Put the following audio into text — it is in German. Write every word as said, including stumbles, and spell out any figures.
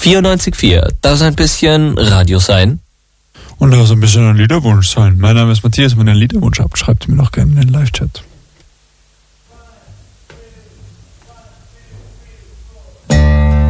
vierundneunzig Komma vier. Da ist ein bisschen Radio sein. Und da ist ein bisschen ein Liederwunsch sein. Mein Name ist Matthias. Wenn ihr einen Liederwunsch habt, schreibt mir noch gerne in den Live-Chat.